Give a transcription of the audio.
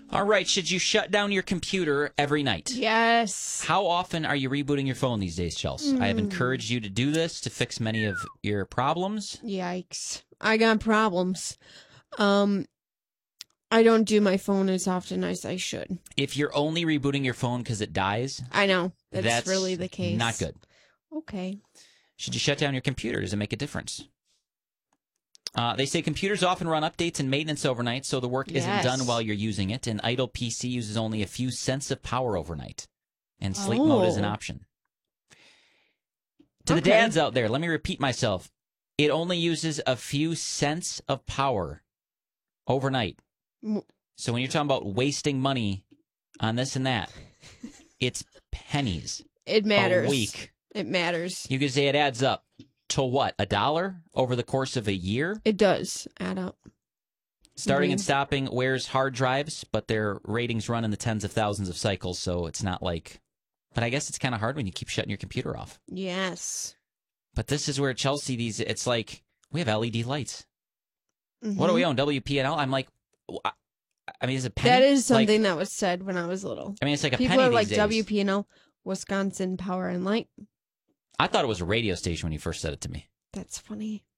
All right. Should you shut down your computer every night? Yes. How often are you rebooting your phone these days, Chelsea? I have encouraged you to do this to fix many of your problems. Yikes. I got problems. I don't do my phone as often as I should. If you're only rebooting your phone because it dies, I know. That's really that's the case. not good. Okay. Should you shut down your computer? Does it make a difference? They say computers often run updates and maintenance overnight, so the work isn't done while you're using it. An idle PC uses only a few cents of power overnight, and sleep mode is an option. To the dads out there, let me repeat myself. It only uses a few cents of power overnight. So when you're talking about wasting money on this and that, it's pennies. It matters. A week. It matters. You could say it adds up to what? $1 over the course of a year? It does add up. Starting and stopping wears hard drives, but their ratings run in the tens of thousands of cycles, so it's not like... But I guess it's kind of hard when you keep shutting your computer off. Yes. But this is where Chelsea, it's like, we have LED lights. What do we own? WPNL? I'm like, I mean, is it penny? That is something that was said when I was little. I mean, it's like a People penny are like these days. WPNL, Wisconsin Power and Light. I thought it was a radio station when you first said it to me. That's funny.